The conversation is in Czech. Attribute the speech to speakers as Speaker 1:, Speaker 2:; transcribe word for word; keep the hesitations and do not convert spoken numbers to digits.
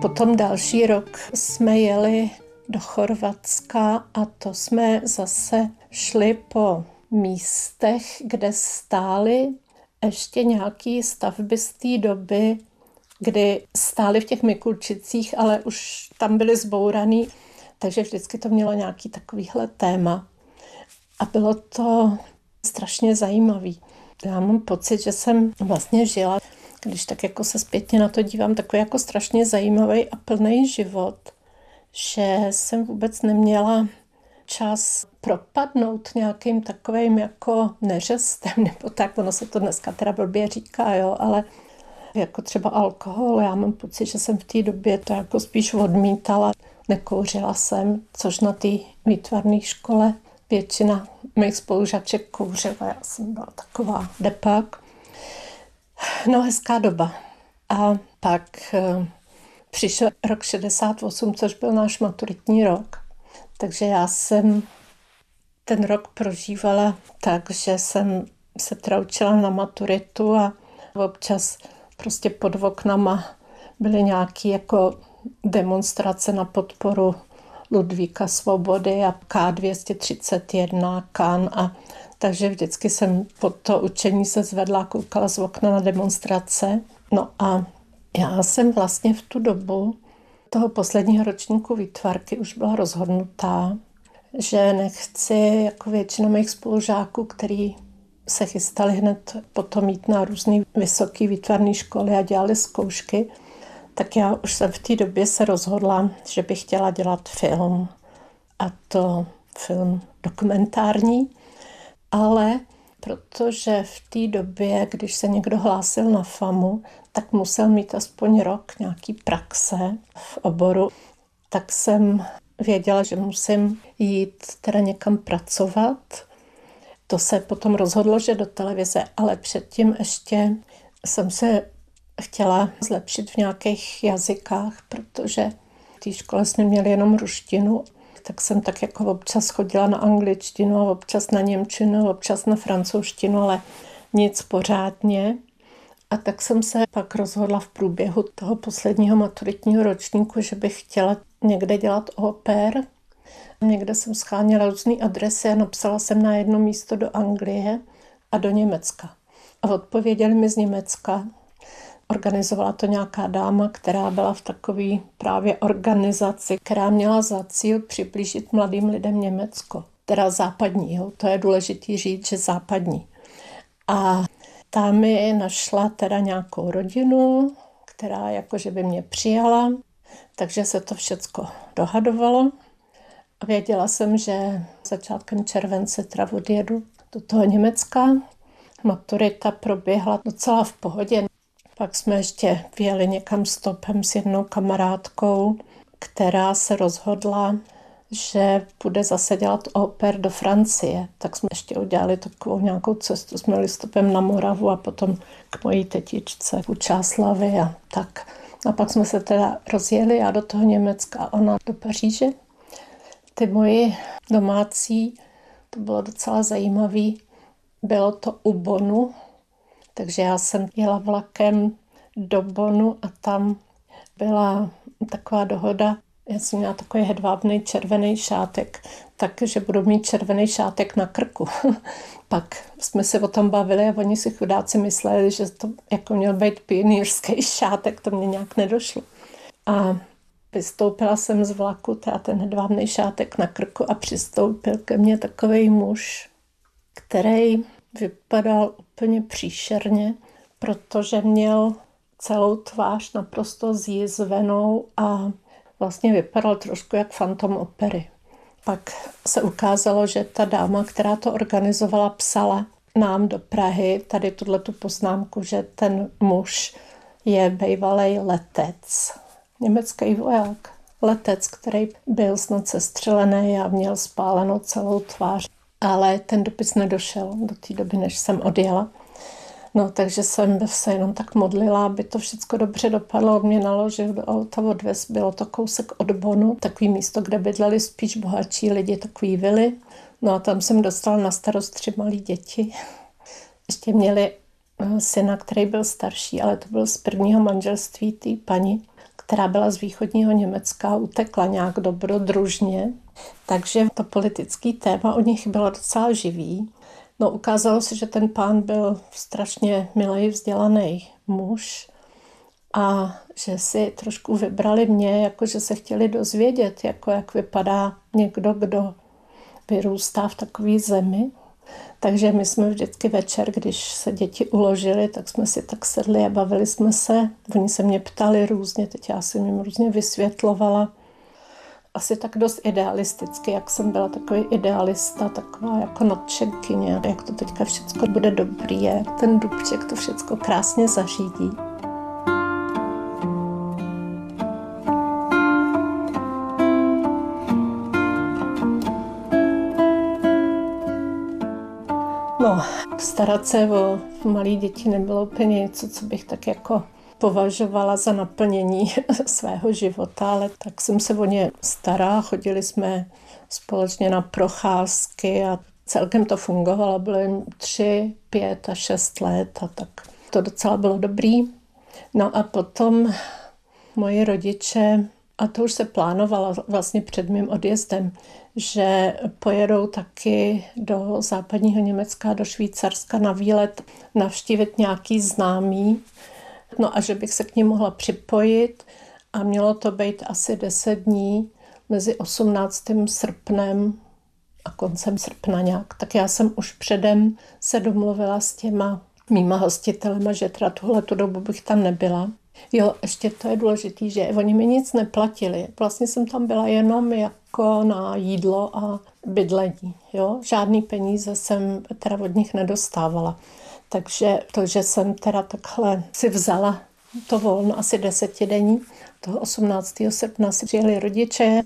Speaker 1: Potom další rok jsme jeli do Chorvatska a to jsme zase šli po místech, kde stály ještě nějaké stavby z té doby, kdy stály v těch Mikulčicích, ale už tam byly zbouraný, takže vždycky to mělo nějaký takovýhle téma. A bylo to strašně zajímavý. Já mám pocit, že jsem vlastně žila, když tak jako se zpětně na to dívám, takový jako strašně zajímavý a plný život, že jsem vůbec neměla čas propadnout nějakým takovým jako neřestem, nebo tak, ono se to dneska teda blbě říká, jo, ale jako třeba alkohol, já mám pocit, že jsem v té době to jako spíš odmítala, nekouřila jsem, což na té výtvarné škole většina mých spolužaček kouřila, já jsem byla taková depák. No, hezká doba. A pak přišel rok šedesát osm, což byl náš maturitní rok. Takže já jsem ten rok prožívala tak, že jsem se teda učila na maturitu a občas prostě pod oknama byly nějaké jako demonstrace na podporu Ludvíka Svobody a K dvě stě třicet jedna, Kan. A takže vždycky jsem pod to učení se zvedla a koukala z okna na demonstrace. No a já jsem vlastně v tu dobu toho posledního ročníku výtvarky už byla rozhodnutá, že nechci jako většina mých spolužáků, který se chystali hned potom jít na různé vysoké výtvarné školy a dělali zkoušky, tak já už jsem v té době se rozhodla, že bych chtěla dělat film. A to film dokumentární, ale protože v té době, když se někdo hlásil na FAMu, tak musel mít aspoň rok nějaký praxe v oboru, tak jsem věděla, že musím jít teda někam pracovat. To se potom rozhodlo, že do televize, ale předtím ještě jsem se chtěla zlepšit v nějakých jazykách, protože v té škole jsme měli jenom ruštinu, tak jsem tak jako občas chodila na angličtinu a občas na němčinu, občas na francouzštinu, ale nic pořádně. A tak jsem se pak rozhodla v průběhu toho posledního maturitního ročníku, že bych chtěla někde dělat au pair. Někde jsem scháněla různé adresy a napsala jsem na jedno místo do Anglie a do Německa. A odpověděli mi z Německa. Organizovala to nějaká dáma, která byla v takové právě organizaci, která měla za cíl přiblížit mladým lidem Německo. Teda západní, jo? To je důležité říct, že západní. A ta mi našla teda nějakou rodinu, která jakože by mě přijala, takže se to všecko dohadovalo. A věděla jsem, že začátkem července teda odjedu do toho Německa. Maturita proběhla docela v pohodě. Pak jsme ještě vyjeli někam stopem s jednou kamarádkou, která se rozhodla, že bude zase dělat au pair do Francie. Tak jsme ještě udělali takovou nějakou cestu. Jsme jeli stopem na Moravu a potom k mojí tetičce u Čáslavy a tak. A pak jsme se teda rozjeli, já do toho Německa a ona do Paříže. Ty moji domácí, to bylo docela zajímavý, bylo to u Bonu, takže já jsem jela vlakem do Bonu a tam byla taková dohoda, já jsem měla takový hedvábný červený šátek, takže budu mít červený šátek na krku. Pak jsme se o tom bavili a oni si chudáci mysleli, že to jako měl být pionýrský šátek, to mě nějak nedošlo. A vystoupila jsem z vlaku, teda ten hedvábný šátek na krku a přistoupil ke mně takovej muž, který vypadal úplně příšerně, protože měl celou tvář naprosto zjizvenou a vlastně vypadal trošku jak fantom opery. Pak se ukázalo, že ta dáma, která to organizovala, psala nám do Prahy tady tuhletu poznámku, že ten muž je bývalej letec, německý voják, letec, který byl snad sestřelený a měl spálenou celou tvář. Ale ten dopis nedošel do té doby, než jsem odjela. No, takže jsem se jenom tak modlila, aby to všechno dobře dopadlo. On mě naložil do auta, odvez, bylo to kousek od Bonu, takový místo, kde bydleli spíš bohatší lidi, takový vily. No a tam jsem dostala na starost tři malí děti. Ještě měli syna, který byl starší, ale to byl z prvního manželství té paní, která byla z východního Německa, utekla nějak dobrodružně. Takže to politické téma u nich bylo docela živý. No, ukázalo se, že ten pán byl strašně milý, vzdělaný muž a že si trošku vybrali mě, jako že se chtěli dozvědět, jako jak vypadá někdo, kdo vyrůstá v takové zemi. Takže my jsme vždycky večer, když se děti uložily, tak jsme si tak sedli a bavili jsme se. Oni se mě ptali různě, teď já jsem jim různě vysvětlovala. Asi tak dost idealisticky, jak jsem byla takový idealista, taková jako nadšenkyně, jak to teďka všecko bude dobrý, jak ten Dubček to všecko krásně zařídí. No, starat se o malé děti nebylo úplně něco, co bych tak jako považovala za naplnění svého života, ale tak jsem se o ně starala, chodili jsme společně na procházky a celkem to fungovalo, bylo jim tři, pět a šest let a tak to docela bylo dobrý. No a potom moji rodiče, a to už se plánovalo vlastně před mým odjezdem, že pojedou taky do západního Německa, do Švýcarska na výlet navštívit nějaký známý. No a že bych se k ním mohla připojit a mělo to být asi deset dní mezi osmnáctým srpnem a koncem srpna nějak. Tak já jsem už předem se domluvila s těma mýma hostitelema, že teda tuhletu dobu bych tam nebyla. Jo, ještě to je důležité, že oni mi nic neplatili. Vlastně jsem tam byla jenom jako na jídlo a bydlení. Jo? Žádný peníze jsem teda od nich nedostávala. Takže to, že jsem teda takhle si vzala to volno asi desetidenní, toho osmnáctého srpna si přijeli rodiče,